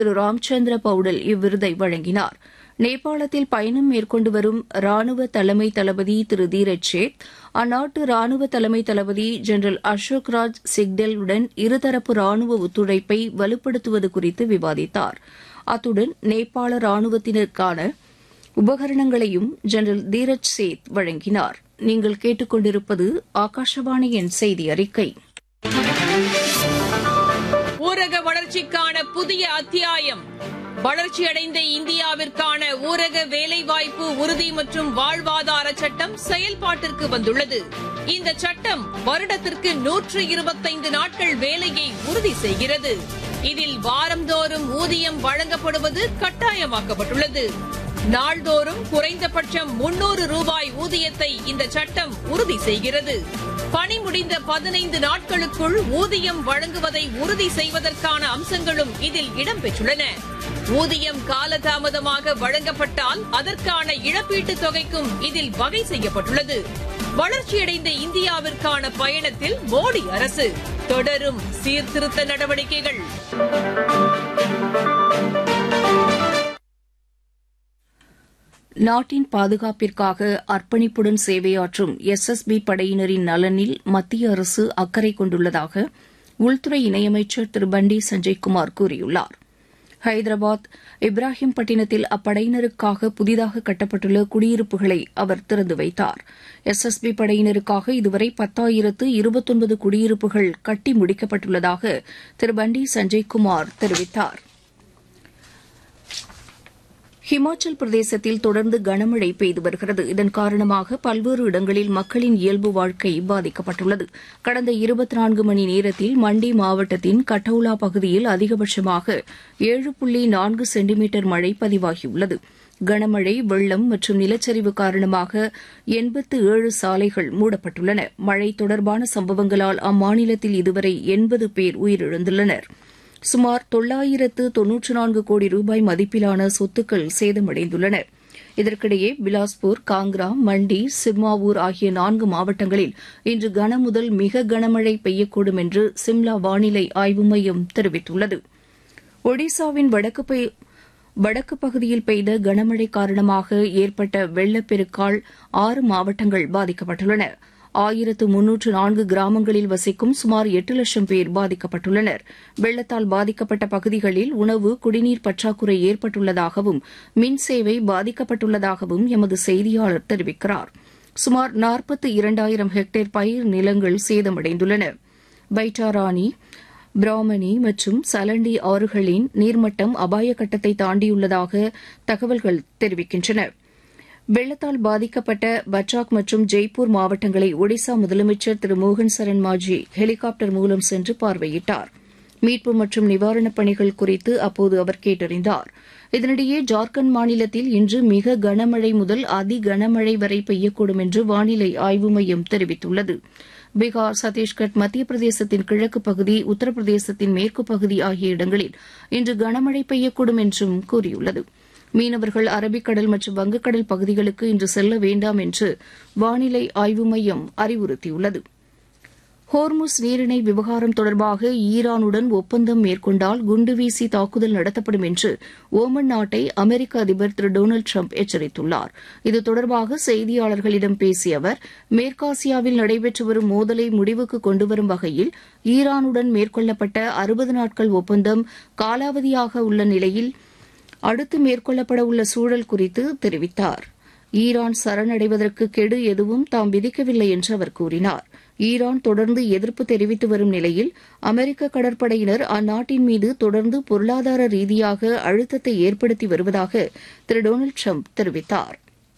திரு ராம்சந்திர பவுடல் இவ்விருதை வழங்கினார். நேபாளத்தில் பயணம் மேற்கொண்டு வரும் ராணுவ தலைமை தளபதி திரு தீரஜ் சேத் அந்நாட்டு ராணுவ தலைமை தளபதி ஜெனரல் அசோக் ராஜ் சிக்டெலுடன் இருதரப்பு ராணுவ ஒத்துழைப்பை வலுப்படுத்துவது குறித்து விவாதித்தார். அத்துடன் நேபாள ராணுவத்தினருக்கான உபகரணங்களையும் ஜெனரல் தீரஜ் சேத் வழங்கினார். நீங்கள் கேட்டுக்கொண்டிருப்பது ஆகாஷவாணியின் செய்தி அறிக்கை. ஊரக வளர்ச்சிக்கான புதிய அத்தியாயம். வளர்ச்சியடைந்த இந்தியாவிற்கான ஊரக வேலைவாய்ப்பு உறுதி மற்றும் வாழ்வாதார சட்டம் செயல்பாட்டிற்கு வந்துள்ளது. இந்த சட்டம் வருடத்திற்கு 125 நாட்கள் வேலையை உறுதி செய்கிறது. இதில் வாரந்தோறும் ஊதியம் வழங்கப்படுவது கட்டாயமாக்கப்பட்டுள்ளது. நாள்தோறும் குறைந்தபட்சம் 300 ரூபாய் ஊதியத்தை இந்த சட்டம் உறுதி செய்கிறது. பணி முடிந்த 15 நாட்களுக்குள் ஊதியம் வழங்குவதை உறுதி செய்வதற்கான அம்சங்களும் இதில் இடம்பெற்றுள்ளன. ஊதியம் காலதாமதமாக வழங்கப்பட்டால் அதற்கான இழப்பீட்டுத் தொகைக்கும் இதில் வகை செய்யப்பட்டுள்ளது. வளர்ச்சியடைந்த இந்தியாவிற்கான பயணத்தில் மோடி அரசு தொடரும் சீர்திருத்த நடவடிக்கைகள். நாட்டின் பாதுகாப்பிற்காக அர்ப்பணிப்புடன் சேவையாற்றும் SSB படையினரின் நலனில் மத்திய அரசு அக்கறை கொண்டுள்ளதாக உள்துறை இணையமைச்சர் திரு பண்டி சஞ்சய்குமார் கூறியுள்ளார். ஹைதராபாத் இப்ராஹிம்பட்டினத்தில் அப்படையினருக்காக புதிதாக கட்டப்பட்டுள்ள குடியிருப்புகளை அவர் திறந்து வைத்தார். SSB படையினருக்காக இதுவரை 10,029 குடியிருப்புகள் கட்டி முடிக்கப்பட்டுள்ளதாக திரு பண்டி சஞ்சய்குமார் தெரிவித்தார். ஹிமாச்சல் பிரதேசத்தில் தொடர்ந்து கனமழை பெய்து வருகிறது. இதன் காரணமாக பல்வேறு இடங்களில் மக்களின் இயல்பு வாழ்க்கை பாதிக்கப்பட்டுள்ளது. கடந்த 24 மணி நேரத்தில் மண்டி மாவட்டத்தின் கட்டவுலா பகுதியில் அதிகபட்சமாக 7.4 சென்டிமீட்டர் மழை பதிவாகியுள்ளது. கனமழை, வெள்ளம் மற்றும் நிலச்சரிவு காரணமாக 87 சாலைகள் மூடப்பட்டுள்ளன. மழை தொடர்பான சம்பவங்களால் அம்மாநிலத்தில் இதுவரை 80 பேர் உயிரிழந்துள்ளனர். சுமார் 994 கோடி ரூபாய் மதிப்பிலான சொத்துக்கள் சேதமடைந்துள்ளன. இதற்கிடையே பிலாஸ்பூர், காங்க்ரா, மண்டி, சிர்மாவூர் ஆகிய 4 மாவட்டங்களில் இன்று கனமுதல் மிக கனமழை பெய்யக்கூடும் என்று சிம்லா வானிலை ஆய்வு மையம் தெரிவித்துள்ளது. ஒடிசாவின் வடக்கு பகுதியில் பெய்த கனமழை காரணமாக ஏற்பட்ட வெள்ளப்பெருக்கால் 6 மாவட்டங்கள் பாதிக்கப்பட்டுள்ளன. 1304 கிராமங்களில் வசிக்கும் சுமார் 8 லட்சம் பேர் பாதிக்கப்பட்டுள்ளனர். வெள்ளத்தால் பாதிக்கப்பட்ட பகுதிகளில் உணவு, குடிநீர் பற்றாக்குறை ஏற்பட்டுள்ளதாகவும் மின்சேவை பாதிக்கப்பட்டுள்ளதாகவும் எமது செய்தியாளர் தெரிவிக்கிறார். சுமார் 42,000 ஹெக்டேர் பயிர் நிலங்கள் சேதமடைந்துள்ளன. பைட்டாராணி, பிராமணி மற்றும் சலண்டி ஆறுகளின் நீர்மட்டம் அபாய கட்டத்தை தாண்டியுள்ளதாக தகவல்கள் தெரிவிக்கின்றன. வெள்ளத்தால் பாதிக்கப்பட்ட பட்ராக் மற்றும் ஜெய்ப்பூர் மாவட்டங்களை ஒடிசா முதலமைச்சர் திரு மோகன் சரண் மாஜி ஹெலிகாப்டர் மூலம் சென்று பார்வையிட்டார். மீட்பு மற்றும் நிவாரணப் பணிகள் குறித்து அப்போது அவர் கேட்டறிந்தார். இதனிடையே ஜார்க்கண்ட் மாநிலத்தில் இன்று மிக கனமழை முதல் அதி கனமழை வரை பெய்யக்கூடும் என்று வானிலை ஆய்வு மையம் தெரிவித்துள்ளது. பீகார், சத்தீஸ்கர், மத்திய பிரதேசத்தின் கிழக்கு பகுதி, உத்தரப்பிரதேசத்தின் மேற்கு பகுதி ஆகிய இடங்களில் இன்று கனமழை பெய்யக்கூடும் என்றும் கூறியுள்ளது. மீனவர்கள் அரபிக்கடல் மற்றும் வங்கக்கடல் பகுதிகளுக்கு இன்று செல்ல வேண்டாம் என்று வானிலை ஆய்வு மையம் அறிவுறுத்தியுள்ளது. ஹோர்முஸ் நீரிணை விவகாரம் தொடர்பாக ஈரானுடன் ஒப்பந்தம் மேற்கொண்டால் குண்டுவீசி தாக்குதல் நடத்தப்படும் என்று ஓமன் நாட்டை அமெரிக்க அதிபர் திரு டொனால்டு டிரம்ப் எச்சரித்துள்ளார். இது தொடர்பாக செய்தியாளர்களிடம் பேசிய அவர், மேற்காசியாவில் நடைபெற்று வரும் மோதலை முடிவுக்கு கொண்டுவரும் வகையில் ஈரானுடன் மேற்கொள்ளப்பட்ட 60 நாட்கள் ஒப்பந்தம் காலாவதியாக உள்ள நிலையில் அடுத்து மேற்கொள்ளப்பட உள்ள சூழல் குறித்து தெரிவித்தார். ஈரான் சரணடைவதற்கு கெடு எதுவும் தாம் விதிக்கவில்லை என்று அவர் கூறினார். ஈரான் தொடர்ந்து எதிர்ப்பு தெரிவித்து வரும் நிலையில் அமெரிக்க கடற்படையினர் அந்நாட்டின் மீது தொடர்ந்து பொருளாதார ரீதியாக அழுத்தத்தை ஏற்படுத்தி வருவதாக திரு டொனால்டு டிரம்ப் தெரிவித்தார்.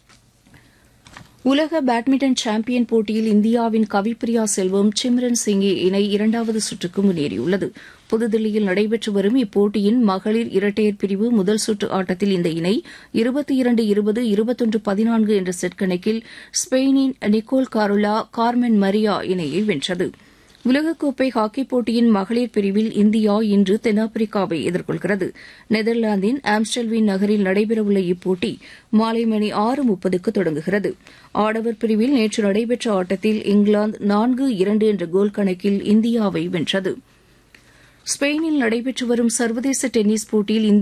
உலக பேட்மிண்டன் சாம்பியன் போட்டியில் இந்தியாவின் கவிப்பிரியா செல்வம், சிம்ரன் சிங்கி இணை 2வது சுற்றுக்கு முன்னேறியுள்ளது. புதுதில்லியில் நடைபெற்று வரும் இப்போட்டியின் மகளிர் இரட்டையர் பிரிவு முதல் சுற்று ஆட்டத்தில் இந்த இணை 22-20, 21-14 என்ற செட் கணக்கில் ஸ்பெயினின் நிக்கோல் காரோலா கார்மென் மரியா இணையை வென்றது. உலகக்கோப்பை ஹாக்கிப் போட்டியின் மகளிர் பிரிவில் இந்தியா இன்று தென்னாப்பிரிக்காவை எதிர்கொள்கிறது. நெதர்லாந்தின் ஆம்ஸ்டல்வீன் நகரில் நடைபெறவுள்ள இப்போட்டி மாலை மணி 6:30க்கு தொடங்குகிறது. ஆடவர் பிரிவில் நேற்று நடைபெற்ற ஆட்டத்தில் இங்கிலாந்து 4-2 என்ற கோல் கணக்கில் இந்தியாவை வென்றது. ஸ்பெயினில் நடைபெற்று வரும் சர்வதேச டென்னிஸ் போட்டியில்